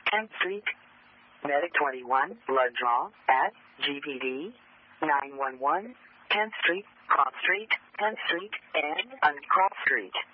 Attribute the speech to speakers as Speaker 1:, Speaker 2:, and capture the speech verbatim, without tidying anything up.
Speaker 1: tenth Street. Medic twenty-one, blood draw at G P D. nine one one, tenth Street, Cross Street, tenth Street, and on Cross Street.